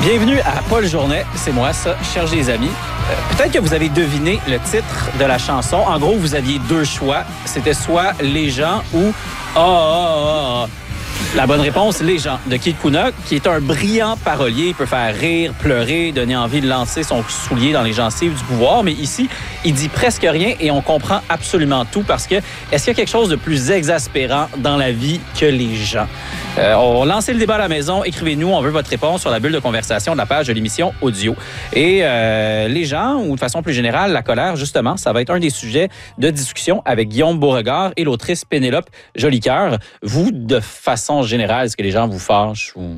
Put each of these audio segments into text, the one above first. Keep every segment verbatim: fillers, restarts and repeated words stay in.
Bienvenue à Paul Journet, c'est moi ça, chers les amis. Euh, peut-être que vous avez deviné le titre de la chanson. En gros, vous aviez deux choix. C'était soit Les gens ou Ah, ah, ah. La bonne réponse, Les gens, de Keith Kunuk, qui est un brillant parolier. Il peut faire rire, pleurer, donner envie de lancer son soulier dans les gencives du pouvoir. Mais ici, il dit presque rien et on comprend absolument tout parce que est-ce qu'il y a quelque chose de plus exaspérant dans la vie que les gens? Euh, on lance le débat à la maison. Écrivez-nous, on veut votre réponse sur la bulle de conversation de la page de l'émission audio. Et euh, les gens, ou de façon plus générale, la colère, justement, ça va être un des sujets de discussion avec Guillaume Beauregard et l'autrice Pénélope Jolicoeur. Vous, de façon générale, est-ce que les gens vous fâchent ou...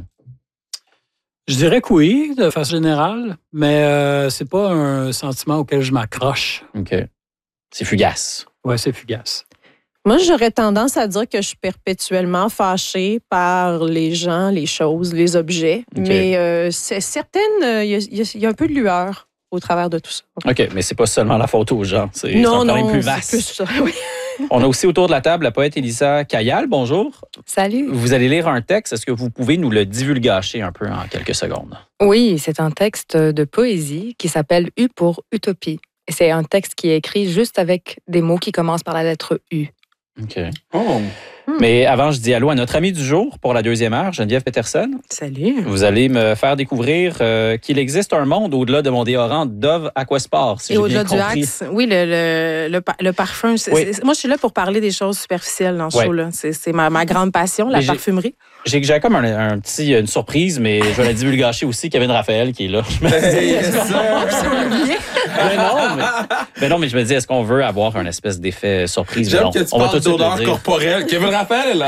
Je dirais que oui, de façon générale, mais euh, c'est pas un sentiment auquel je m'accroche. OK. C'est fugace. Ouais, c'est fugace. Moi, j'aurais tendance à dire que je suis perpétuellement fâchée par les gens, les choses, les objets. Okay. Mais euh, c'est certaine, il euh, y, y, y a un peu de lueur au travers de tout ça. OK, mais c'est pas seulement la faute aux gens. C'est, non, c'est un problème non, plus vaste. C'est plus ça, oui. On a aussi autour de la table la poète Elisa Cayal. Bonjour. Salut. Vous allez lire un texte. Est-ce que vous pouvez nous le divulgacher un peu en quelques secondes? Oui, c'est un texte de poésie qui s'appelle U pour Utopie. Et c'est un texte qui est écrit juste avec des mots qui commencent par la lettre U. OK. Oh. Mais avant, je dis allô à notre amie du jour pour la deuxième heure, Geneviève Peterson. Salut. Vous allez me faire découvrir euh, qu'il existe un monde au-delà de mon déodorant Dove Aquasport, si Et j'ai au-delà bien compris. du Axe, oui, le, le, le, le parfum. C'est, oui. c'est, moi, je suis là pour parler des choses superficielles dans ce ouais. show-là. C'est, c'est ma, ma grande passion, la Mais parfumerie. J'ai, j'ai comme un, un petit, une surprise, mais je vais la divulgacher aussi, Kevin Raphaël qui est là. Je me dis, mais non, mais, mais non, mais je me dis, est-ce qu'on veut avoir un espèce d'effet surprise? J'aime non, que tu on va parles tout d'odeur dire. corporelle. Kevin Raphaël est là.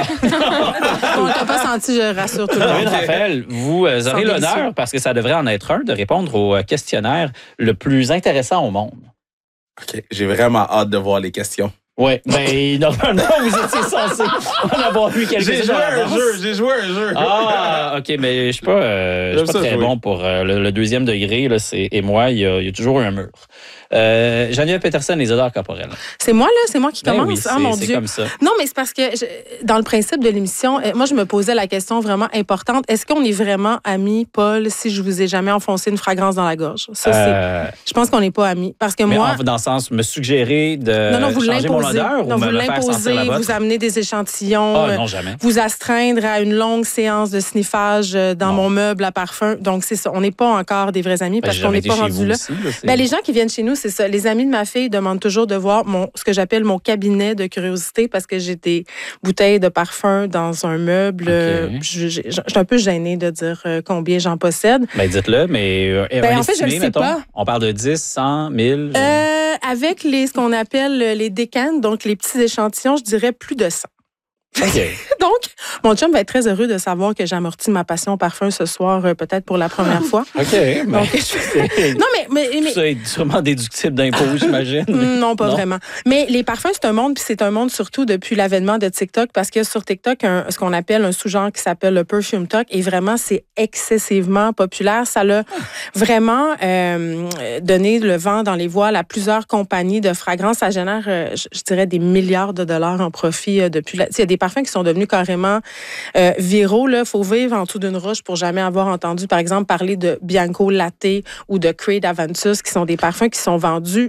On t'a pas senti, je rassure tout le monde. Kevin Raphaël, vous euh, aurez l'honneur, parce que ça devrait en être un, de répondre au questionnaire le plus intéressant au monde. OK, j'ai vraiment hâte de voir les questions. Oui, mais normalement, vous étiez censé en avoir vu quelques-uns. J'ai joué un jeu, j'ai joué un jeu. Ah, OK, mais je suis pas, euh, je suis pas très jouer. bon pour euh, le, le deuxième degré. Là, c'est, et moi, il y, a, il y a toujours un mur. Euh, Geneviève Peterson, les odeurs corporelles. C'est moi, là? C'est moi qui Ben commence? oui, c'est, ah, mon c'est Dieu. comme ça. Non, mais c'est parce que je, dans le principe de l'émission, moi, je me posais la question vraiment importante. Est-ce qu'on est vraiment amis, Paul, si je vous ai jamais enfoncé une fragrance dans la gorge? Ça, euh, c'est, je pense qu'on n'est pas amis. Parce que mais moi... En, dans le sens, me suggérer de non, non, vous changer mon odeur non, ou vous me, me faire sentir la vôtre? Vous amener des échantillons. Ah, non, jamais. Vous astreindre à une longue séance de sniffage dans non. mon meuble à parfum. Donc, c'est ça. On n'est pas encore des vrais amis ben, parce qu'on n'est pas rendu là. Aussi, là ben, les gens qui viennent chez nous, c'est ça. Les amis de ma fille demandent toujours de voir mon, ce que j'appelle mon cabinet de curiosité parce que j'ai des bouteilles de parfum dans un meuble. Okay. Je, je, je, je suis un peu gênée de dire combien j'en possède. Ben, dites-le, mais euh, ben, en fait, estimé, je ne sais mettons, pas. On parle de dix, cent, mille? Euh, avec les, ce qu'on appelle les décanes, donc les petits échantillons, je dirais plus de cent. Okay. Donc, mon chum va être très heureux de savoir que j'amortis ma passion au parfum ce soir, euh, peut-être pour la première fois. OK. Ben, donc, je... non, mais... mais, mais... Ça est sûrement déductible d'impôts, j'imagine. Non, pas non. vraiment. Mais les parfums, c'est un monde, puis c'est un monde surtout depuis l'avènement de TikTok, parce que sur TikTok, un, ce qu'on appelle un sous-genre qui s'appelle le perfume talk, et vraiment, c'est excessivement populaire. Ça l'a vraiment euh, donné le vent dans les voiles à plusieurs compagnies de fragrances. Ça génère, euh, je, je dirais, des milliards de dollars en profit euh, depuis... La... Il y a des parfums qui sont devenus carrément euh, viraux. Il faut vivre en dessous d'une roche pour jamais avoir entendu, par exemple, parler de Bianco Latte ou de Creed Aventus, qui sont des parfums qui sont vendus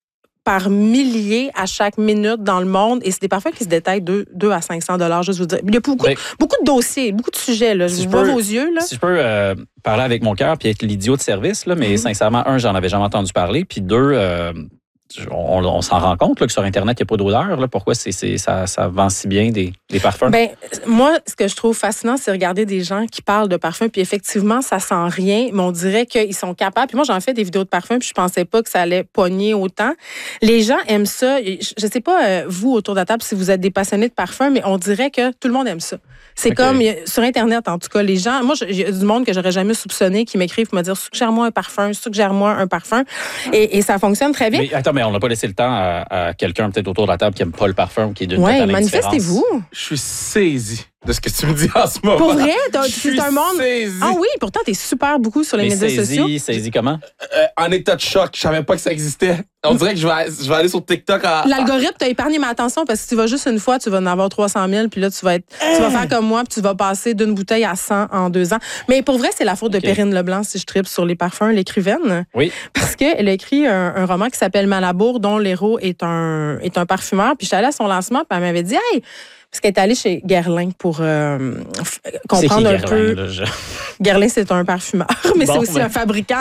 par milliers à chaque minute dans le monde. Et c'est des parfums qui se détaillent de deux à cinq cents dollars, juste vous dire. Il y a beaucoup, mais, beaucoup de dossiers, beaucoup de sujets. Là. Si je peux, vois vos yeux. Là. Si je peux euh, parler avec mon cœur puis être l'idiot de service, là, mais mm-hmm. sincèrement, un, j'en avais jamais entendu parler. Puis deux... Euh, On, on s'en rend compte là, que sur Internet, il n'y a pas d'odeur. Là. Pourquoi c'est, c'est, ça, ça vend si bien des, des parfums? Ben, moi, ce que je trouve fascinant, c'est regarder des gens qui parlent de parfums, puis effectivement, ça sent rien, mais on dirait qu'ils sont capables. Puis moi, j'en fais des vidéos de parfums, puis je pensais pas que ça allait pogner autant. Les gens aiment ça. Je sais pas, vous, autour de la table, si vous êtes des passionnés de parfums, mais on dirait que tout le monde aime ça. C'est okay. Comme, sur Internet, en tout cas, les gens... Moi, il y a du monde que j'aurais jamais soupçonné qui m'écrivent pour me dire « Suggère-moi un parfum, suggère-moi un parfum. » Et, et ça fonctionne très bien. Mais attends, mais on n'a pas laissé le temps à, à quelqu'un peut-être autour de la table qui n'aime pas le parfum ou qui est d'une ouais, totale manifestez-vous. Je suis saisi. de ce que tu me dis en ce moment. Pour vrai, t'as- Je c'est suis un monde. saisi. Ah oui, pourtant, t'es super beaucoup sur les Mais médias sociaux. saisi, saisi comment? Euh, en état de choc, je savais pas que ça existait. On dirait que je vais, je vais aller sur TikTok à... L'algorithme t'a épargné ma attention parce que tu vas juste une fois, tu vas en avoir trois cent mille, puis là, tu vas, être, tu vas faire comme moi, puis tu vas passer d'une bouteille à cent en deux ans. Mais pour vrai, c'est la faute Ok. de Perrine Leblanc si je tripe sur les parfums, l'écrivaine. Oui. Parce qu'elle a écrit un, un roman qui s'appelle Malabour, dont l'héros est un, est un parfumeur. Puis j'étais allée à son lancement, puis elle m'avait dit, hey, parce qu'elle est allée chez Guerlain pour euh, f- comprendre C'est un qui, peu. Guerlain, là, je- Guerlain, c'est un parfumeur, mais Bon, c'est aussi ben. un fabricant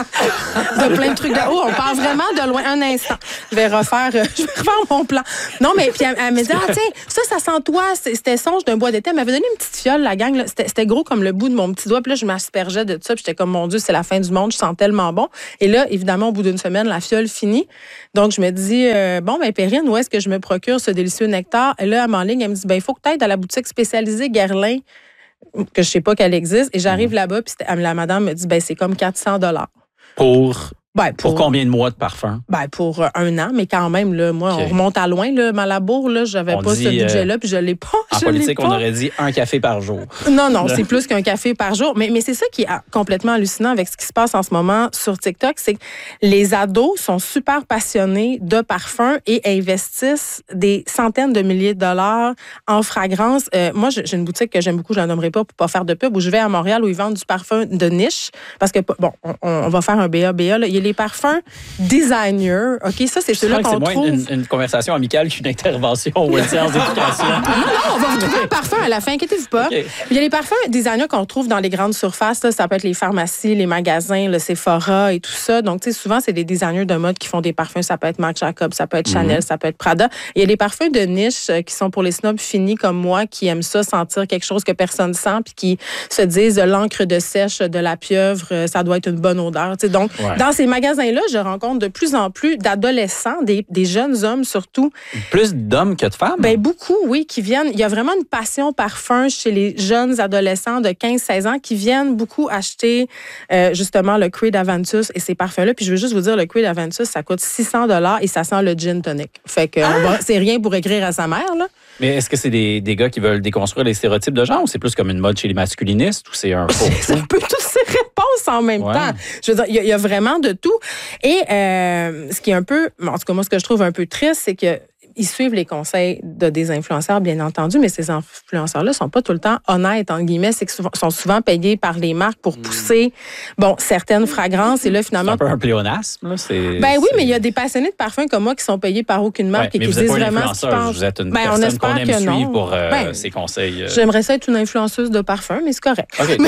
de plein de trucs de haut. On part vraiment de loin. Un instant. Je vais refaire, euh, je vais refaire mon plan. Non, mais puis elle, elle me dit, ah, tiens, ça, ça sent toi. C'est- C'était songe d'un bois d'été. Elle m'avait donné une petite fiole, la gang. là. C'était c'était gros comme le bout de mon petit doigt. Puis là, je m'aspergeais de ça. Puis j'étais comme, mon Dieu, c'est la fin du monde. Je sens tellement bon. Et là, évidemment, au bout d'une semaine, la fiole finit. Donc, je me dis, euh, bon, ben Perrine, où est-ce que je me procure ce délicieux nectar? Et là, elle m'enligne, elle me dit, ben il faut que tu ailles à la boutique spécialisée Guerlain, que je sais pas qu'elle existe. Et j'arrive là-bas, puis c'était- la madame me dit, ben c'est comme quatre cents dollars. Pour, Ben, pour combien de mois de parfum? Ben, pour euh, un an, mais quand même, là, moi, OK. on remonte à loin. Là, Malabour, là, j'avais On pas dit, ce budget-là, puis je l'ai pas. En je l'ai politique, on pas. aurait dit un café par jour. Non, non, c'est plus qu'un café par jour. Mais, mais c'est ça qui est complètement hallucinant avec ce qui se passe en ce moment sur TikTok, c'est que les ados sont super passionnés de parfums et investissent des centaines de milliers de dollars en fragrance. Euh, moi, j'ai j'ai une boutique que j'aime beaucoup, je la nommerai pas pour pas faire de pub, où je vais à Montréal où ils vendent du parfum de niche. Parce que, bon, on, on va faire un B A B A. Là. Il y a les parfums designers. OK, ça, c'est Je ceux-là sens que c'est qu'on moins trouve. une, une conversation amicale qu'une intervention ou une séance d'éducation. Non, non, on va retrouver un parfum à la fin, inquiétez-vous pas. OK. Il y a les parfums designers qu'on trouve dans les grandes surfaces. Là, ça peut être les pharmacies, les magasins, le Sephora et tout ça. Donc, tu sais, souvent, c'est des designers de mode qui font des parfums. Ça peut être Marc Jacobs, ça peut être Chanel, ça peut être Prada. Il y a les parfums de niche euh, qui sont pour les snobs finis comme moi, qui aiment ça, sentir quelque chose que personne sent, puis qui se disent de l'encre de sèche, de la pieuvre, euh, ça doit être une bonne odeur. Tu sais, donc, Ouais. dans ces magasins-là, je rencontre de plus en plus d'adolescents, des, des jeunes hommes surtout, Plus d'hommes que de femmes? ben beaucoup, oui, qui viennent. Il y a vraiment une passion parfum chez les jeunes adolescents de quinze seize ans qui viennent beaucoup acheter euh, justement le Creed Aventus et ces parfums-là. Puis je veux juste vous dire, le Creed Aventus, ça coûte six cents dollars et ça sent le gin tonic. Fait que on va- c'est rien pour écrire à sa mère, là. Mais est-ce que c'est des, des gars qui veulent déconstruire les stéréotypes de genre ou c'est plus comme une mode chez les masculinistes ou c'est un faux? C'est un peu toutes ces réponses en même Ouais. temps. Je veux dire, il y, a- il y a vraiment de tout. Et euh, ce qui est un peu, en tout cas, moi, ce que je trouve un peu triste, c'est que ils suivent les conseils de des influenceurs, bien entendu, mais ces influenceurs-là sont pas tout le temps honnêtes, entre guillemets. C'est qu'ils sont souvent payés par les marques pour pousser, bon, certaines fragrances. Et là, C'est finalement, un peu un pléonasme. Là. C'est, ben oui, c'est- mais il y a des passionnés de parfums comme moi qui sont payés par aucune marque Ouais, et mais qui vous n'êtes disent pas une vraiment ce qu'ils influenceuse, pensent. vous êtes une Ben, on personne espère qu'on aime que non. suivre pour euh, Ben, ses conseils. euh. J'aimerais ça être une influenceuse de parfum, mais c'est correct. OK, désolé.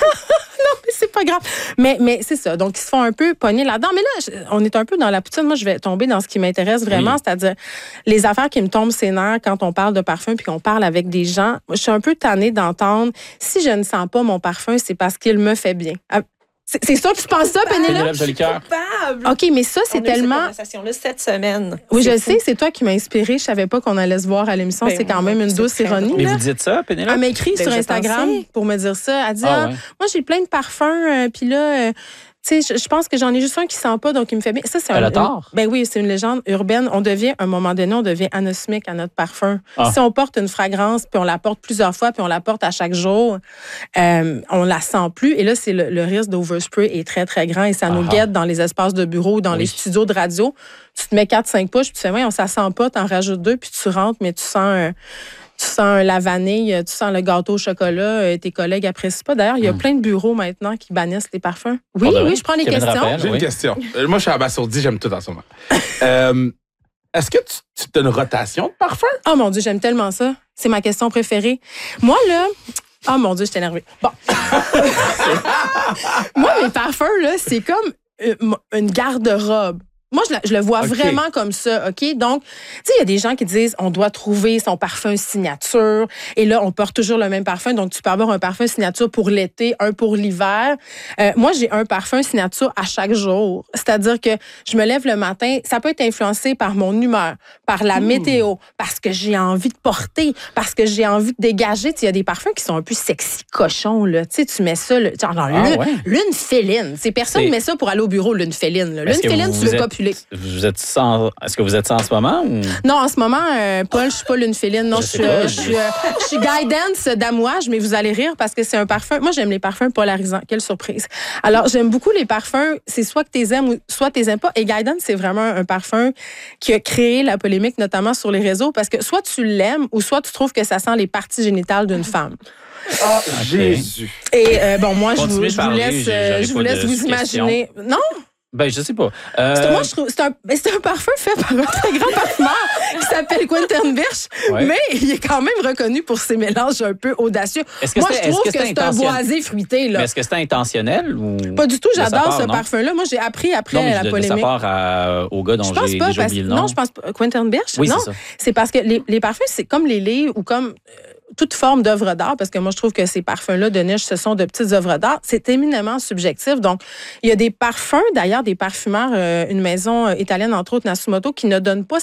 C'est pas grave. Mais, mais c'est ça. Donc, ils se font un peu pogner là-dedans. Mais là, je- on est un peu dans la poutine. Moi, je vais tomber dans ce qui m'intéresse vraiment, Oui. c'est-à-dire les affaires qui me tombent ses nerfs quand on parle de parfum puis qu'on parle avec des gens. Moi, je suis un peu tannée d'entendre si je ne sens pas mon parfum, c'est parce qu'il me fait bien. Ah, C'est c'est ça que tu penses ça, Pénélope? Pénélope Jolicoeur. Coupable. OK, mais ça, c'est On a eu cette tellement. conversation-là cette semaine. Oui, je C'est sais, fou. c'est toi qui m'as inspirée. Je savais pas qu'on allait se voir à l'émission. Ben, c'est quand moi, même une c'est douce très ironie. drôle. Mais là. vous dites ça, Pénélope? Elle m'a écrit Ben, sur je Instagram pensais. pour me dire ça. Elle dit, Ah ah, ouais. moi, j'ai plein de parfums, euh, puis là, euh, tu sais, je, je pense que j'en ai juste un qui sent pas, donc il me fait bien. Ça, c'est Elle un, a tort. une- ben oui, c'est une légende urbaine. On devient, à un moment donné, on devient anosmique à notre parfum. Ah. Si on porte une fragrance, puis on la porte plusieurs fois, puis on la porte à chaque jour, euh, on la sent plus. Et là, c'est le, le risque d'overspray est très, très grand et ça nous Ah. guette dans les espaces de bureau, dans Oui. les studios de radio. Tu te mets quatre cinq push, puis tu fais, ouais, on ça sent pas, t'en rajoutes deux, puis tu rentres, mais tu sens un, tu sens la vanille, tu sens le gâteau au chocolat, euh, tes collègues apprécient pas. D'ailleurs, il y a Mm. plein de bureaux maintenant qui bannissent les parfums. Oui, Pour de vrai? oui, je prends les Kevin questions. Raphaël? J'ai Oui. une question. Euh, Moi, je suis abasourdi, j'aime tout en ce moment. Euh, Est-ce que tu, tu as une rotation de parfum? Oh mon Dieu, j'aime tellement ça. C'est ma question préférée. Moi, là, oh mon Dieu, je suis énervée. Bon. Moi, mes parfums, là, c'est comme euh, une garde-robe. Moi, je, la- je le vois OK. vraiment comme ça, OK? Donc, tu sais, il y a des gens qui disent on doit trouver son parfum signature. Et là, on porte toujours le même parfum. Donc, tu peux avoir un parfum signature pour l'été, un pour l'hiver. Euh, moi, j'ai un parfum signature à chaque jour. C'est-à-dire que je me lève le matin. Ça peut être influencé par mon humeur, par la météo, parce que j'ai envie de porter, parce que j'ai envie de dégager. Tu sais, il y a des parfums qui sont un peu sexy cochons, là. Tu sais, tu mets ça, là, genre, Ah, lune, ouais. lune féline. C'est personne C'est- met ça pour aller au bureau, lune féline. là. Est-ce Lune que féline, vous tu veux êtes- copuler. immaculée. Vous êtes sans, est-ce que vous êtes ça en ce moment? Ou? Non, en ce moment, euh, Paul, je suis pas l'une féline. Non, Je je sais suis, pas, euh, je- je suis, euh, je suis guidance d'amouage, mais vous allez rire parce que c'est un parfum. Moi, j'aime les parfums polarisants. Quelle surprise. Alors, j'aime beaucoup les parfums. C'est soit que tu les aimes ou soit tu les aimes pas. Et guidance, c'est vraiment un parfum qui a créé la polémique, notamment sur les réseaux, parce que soit tu l'aimes ou soit tu trouves que ça sent les parties génitales d'une femme. Ah, Jésus. Et euh, bon, moi, je vous, Continuez de je vous parler, laisse, j'ai- euh, j'aurais je vous pas laisse de vous suggestions. imaginer. Non? Ben, je sais pas. Euh, C'est- Moi, je trouve c'est un, mais c'est un parfum fait par un très grand parfumeur qui s'appelle Quentin Birch, Ouais. mais il est quand même reconnu pour ses mélanges un peu audacieux. Est-ce que Moi, c'est- je trouve est-ce que que c'est c'est un intentionnel? boisé fruité. Là. mais est-ce que c'était intentionnel ou. Pas du tout, de sa j'adore part, ce non? parfum-là. Moi, j'ai appris après Non, mais la de, de sa polémique. part à- au gars dont Je pense j'ai pas, déjà parce, oublié le nom. non, je pense pas. Quentin Birch? Oui, non, c'est ça. c'est parce que les, les parfums, c'est comme les livres ou comme euh, toute forme d'œuvre d'art, parce que moi, je trouve que ces parfums-là de niche, ce sont de petites œuvres d'art. C'est éminemment subjectif. Donc, il y a des parfums, d'ailleurs, des parfumeurs, euh, une maison euh, italienne, entre autres, Nasumoto, qui ne donnent pas